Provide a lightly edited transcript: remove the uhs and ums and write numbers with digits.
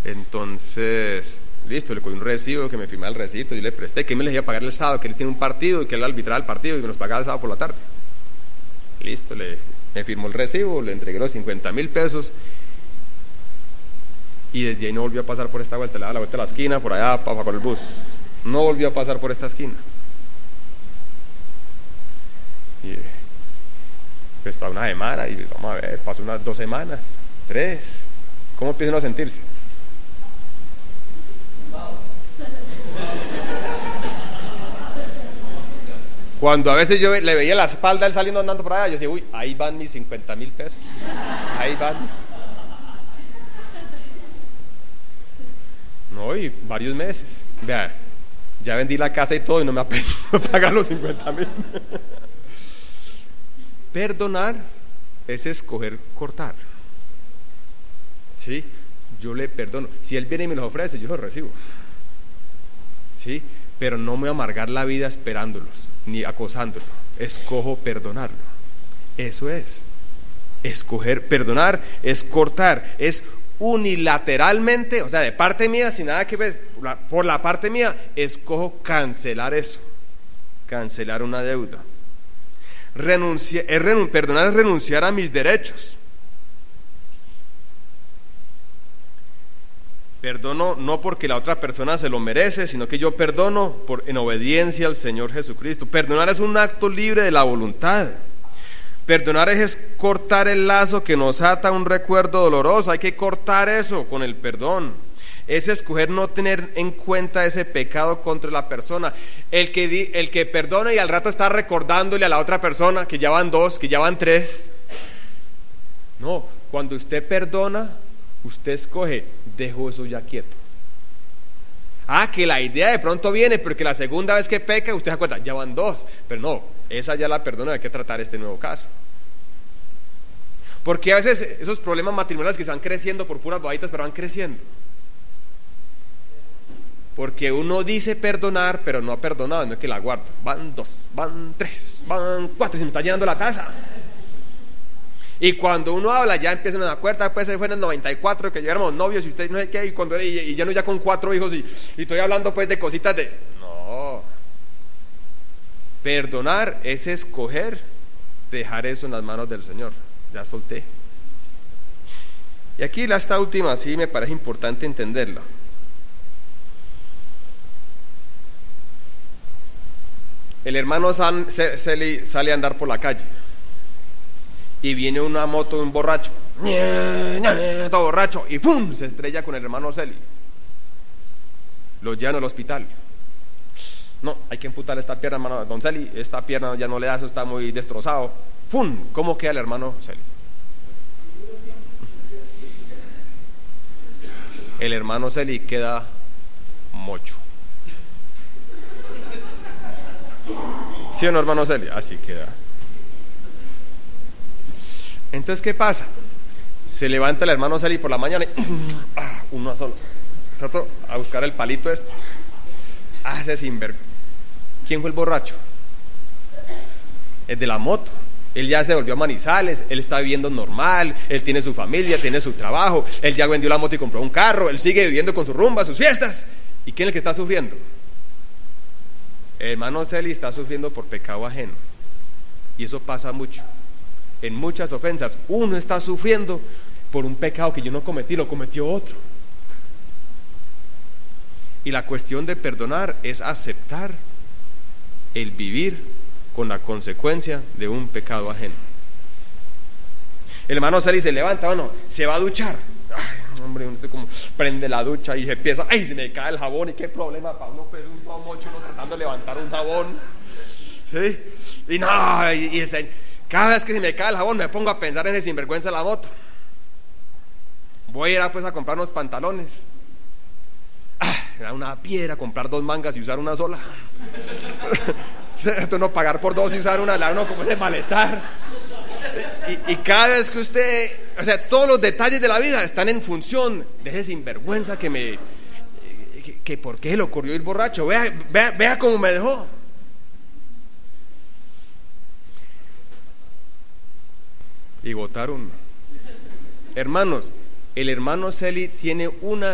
Entonces, listo, le cogí un recibo, que me firmaba el recibo, yo le presté, que me les iba a pagar el sábado, que él tiene un partido y que él arbitraba el partido y que nos pagaba el sábado por la tarde. Listo, me firmó el recibo, le entregué los 50,000 pesos y desde ahí no volvió a pasar por esta vuelta, le daba la vuelta a la esquina, por allá, por el bus. No volvió a pasar por esta esquina. Y pues para una semana, y vamos a ver, pasó unas 2 semanas, 3. ¿Cómo empiezan a sentirse? Cuando a veces yo le veía la espalda él saliendo andando por allá, yo decía, uy, ahí van mis 50,000 pesos, ahí van. No, y varios meses. Vea, ya vendí la casa y todo y no me ha pedido pagar los 50,000. Perdonar es escoger cortar. ¿Sí? Yo le perdono. Si él viene y me los ofrece, yo los recibo. ¿Sí? Pero no me voy a amargar la vida esperándolos ni acosándolo. Escojo perdonarlo. Eso es. Escoger, perdonar es cortar, es unilateralmente, o sea, de parte mía, sin nada que ver, por la parte mía, escojo cancelar eso, cancelar una deuda. Perdonar es renunciar a mis derechos. Perdono no porque la otra persona se lo merece, sino que yo perdono en obediencia al Señor Jesucristo. Perdonar es un acto libre de la voluntad. Perdonar es cortar el lazo que nos ata a un recuerdo doloroso. Hay que cortar eso con el perdón. Es escoger no tener en cuenta ese pecado contra la persona. El que perdona y al rato está recordándole a la otra persona que ya van 2, que ya van 3. No, cuando usted perdona, usted escoge, dejo eso ya quieto. Que la idea de pronto viene porque la segunda vez que peca usted se acuerda, ya van 2, pero no, esa ya la perdona, hay que tratar este nuevo caso. Porque a veces esos problemas matrimoniales que están creciendo por puras babitas, pero van creciendo porque uno dice perdonar, pero no ha perdonado, no es que la guarda. Van 2, van 3, van 4, y se me está llenando la taza. Y cuando uno habla, ya empiezan a dar cuenta, pues se fue en el 94 que llegáramos novios y usted no sé qué, y ya no, ya con 4 hijos y estoy hablando pues de cositas de... No. Perdonar es escoger dejar eso en las manos del Señor. Ya solté. Y aquí esta última sí me parece importante entenderla. El hermano sale a andar por la calle y viene una moto de un borracho, todo borracho, y ¡pum!, se estrella con el hermano Celi. Lo llevan al hospital. No, hay que amputar esta pierna, hermano Don Celi, esta pierna ya no le da, eso está muy destrozado. ¡Pum! ¿Cómo queda el hermano Celi? El hermano Celi queda mocho. ¿Sí o no, hermano Celi? Así queda. Entonces, ¿qué pasa? Se levanta el hermano Celi por la mañana y uno solo, exacto, a buscar el palito este. Ese sinvergüenza. ¿Quién fue el borracho? El de la moto. Él ya se volvió a Manizales, él está viviendo normal, él tiene su familia, tiene su trabajo, él ya vendió la moto y compró un carro, él sigue viviendo con su rumba, sus fiestas. ¿Y quién es el que está sufriendo? El hermano Celi está sufriendo por pecado ajeno. Y eso pasa mucho. En muchas ofensas uno está sufriendo por un pecado que yo no cometí, lo cometió otro. Y la cuestión de perdonar es aceptar el vivir con la consecuencia de un pecado ajeno. El hermano Celi se levanta, bueno, se va a duchar. Ay, hombre, uno como prende la ducha y se empieza, ay, se me cae el jabón, y qué problema para uno, pues un todo mocho, uno tratando de levantar un jabón, ¿sí? Y no, cada vez que se me cae el jabón me pongo a pensar en ese sinvergüenza de la moto. Voy a ir pues a comprar unos pantalones. Era una piedra comprar 2 mangas y usar una sola. No pagar por 2 y usar una, la uno como ese malestar. Y cada vez que usted, o sea, todos los detalles de la vida están en función de ese sinvergüenza que por qué le ocurrió ir borracho. Vea cómo me dejó. Y votaron. Hermanos, el hermano Celi tiene una